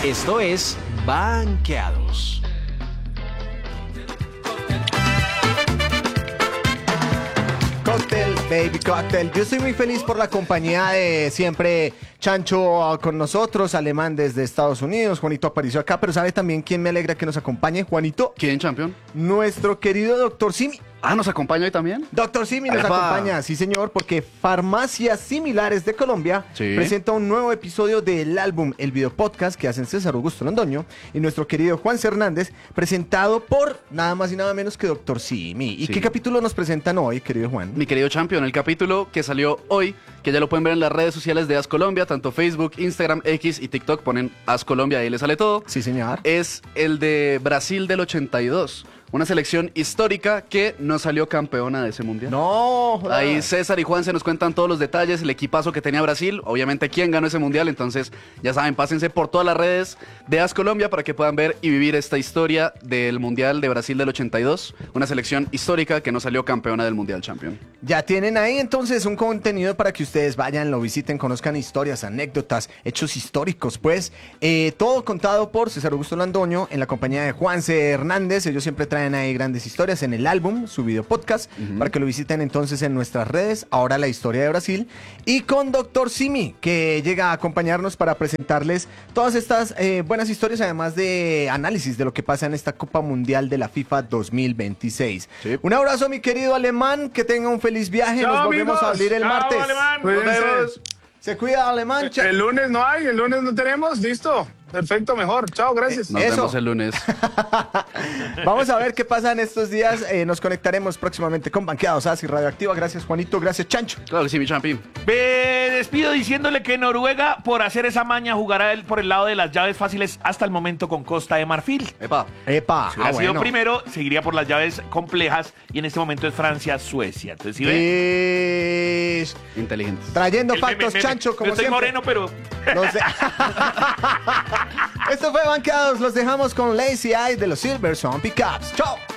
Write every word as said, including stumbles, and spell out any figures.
Esto es Banqueados. Cóctel, baby, cóctel. Yo estoy muy feliz por la compañía de siempre Chancho con nosotros, Alemán desde Estados Unidos, Juanito apareció acá, pero ¿sabe también quién me alegra que nos acompañe? Juanito. ¿Quién, campeón? Nuestro querido doctor Simi. Ah, ¿nos acompaña hoy también? Doctor Simi nos ¡Epa! acompaña, sí señor, porque Farmacias Similares de Colombia Sí. presenta un nuevo episodio del álbum El Video Podcast que hacen César Augusto Londoño y nuestro querido Juan Hernández, presentado por nada más y nada menos que doctor Simi. ¿Y Sí. qué capítulo nos presentan hoy, querido Juan? Mi querido champion, el capítulo que salió hoy, que ya lo pueden ver en las redes sociales de As Colombia, tanto Facebook, Instagram, X y TikTok, ponen As Colombia, ahí les sale todo. Sí, señor. Es el de Brasil del ochenta y dos, una selección histórica que no salió campeona de ese mundial. No, joda. Ahí César y Juan se nos cuentan todos los detalles, el equipazo que tenía Brasil, obviamente quién ganó ese mundial, entonces ya saben, pásense por todas las redes de As Colombia para que puedan ver y vivir esta historia del mundial de Brasil del ochenta y dos, una selección histórica que no salió campeona del mundial, champion. Ya tienen ahí entonces un contenido para que ustedes vayan, lo visiten, conozcan historias, anécdotas, hechos históricos, pues eh, todo contado por César Augusto Londoño en la compañía de Juanse Hernández. Ellos siempre traen ahí grandes historias en el álbum, su video podcast, uh-huh. para que lo visiten entonces en nuestras redes. Ahora la historia de Brasil y con doctor Simi, que llega a acompañarnos para presentarles todas estas eh, buenas historias, además de análisis de lo que pasa en esta Copa Mundial de la FIFA dos mil veintiséis. Sí. Un abrazo, mi querido Alemán, que tenga un feliz viaje. Chao, nos volvemos amigos. a abrir el Chao, martes. Alemán. Nos Cuídense. vemos. Se cuida, Alemán. El, el lunes no hay, el lunes no tenemos, listo. Perfecto, mejor. Chao, gracias. Nos Eso. vemos el lunes. Vamos a ver qué pasa en estos días. Eh, nos conectaremos próximamente con Banqueados As y Radioactiva. Gracias, Juanito. Gracias, Chancho. Claro que sí, mi champion. Me despido diciéndole que Noruega, por hacer esa maña, jugará el- por el lado de las llaves fáciles hasta el momento con Costa de Marfil. Epa. Epa. Si hubiera ah, sido bueno. primero, seguiría por las llaves complejas y en este momento es Francia-Suecia. Entonces, ¿sí ve? Es- Inteligentes. Trayendo El meme, factos, meme. Chancho, como Yo estoy siempre. moreno, pero... Los de- Esto fue Banqueados. Los dejamos con Lazy Eye de los Silverson Pickups. ¡Chao!